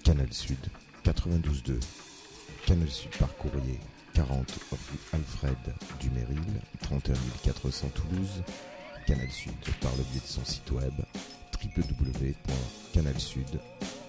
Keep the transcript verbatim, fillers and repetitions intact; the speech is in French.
Canal Sud quatre-vingt-douze deux. Canal Sud par courrier quarante rue Alfred Dumeril, trente et un mille quatre cents Toulouse. Canal Sud par le biais de son site web w w w point canal sud